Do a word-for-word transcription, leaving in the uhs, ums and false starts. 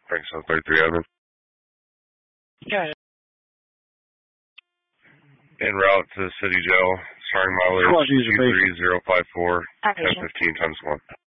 Frank South thirty-three admin. Yeah. En route to the city jail, starting mileage two three zero five four, ten fifteen times one.